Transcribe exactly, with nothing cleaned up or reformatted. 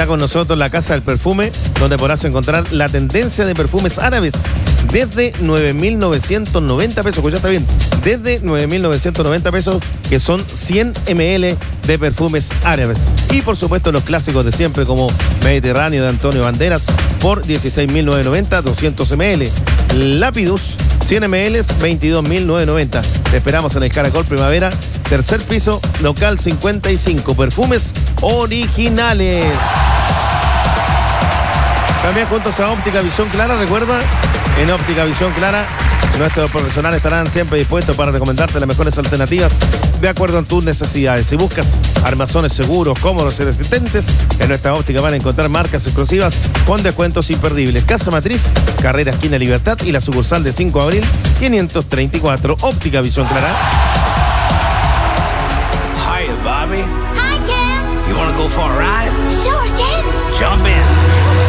Está con nosotros la Casa del Perfume, donde podrás encontrar la tendencia de perfumes árabes desde nueve mil novecientos noventa pesos. Pues ya está bien, desde nueve mil novecientos noventa pesos, que son cien mililitros de perfumes árabes. Y por supuesto los clásicos de siempre, como Mediterráneo de Antonio Banderas por dieciséis mil novecientos noventa, doscientos mililitros. Lapidus cien mililitros, veintidós mil novecientos noventa. Te esperamos en el Caracol Primavera, tercer piso, local cincuenta y cinco. Perfumes originales. También juntos a Óptica Visión Clara. Recuerda, en Óptica Visión Clara, nuestros profesionales estarán siempre dispuestos para recomendarte las mejores alternativas de acuerdo a tus necesidades. Si buscas armazones seguros, cómodos y resistentes, en nuestra óptica van a encontrar marcas exclusivas con descuentos imperdibles. Casa Matriz, Carrera Esquina Libertad y la sucursal de cinco de abril, quinientos treinta y cuatro. Óptica Visión Clara. Hi, Bobby. Hi.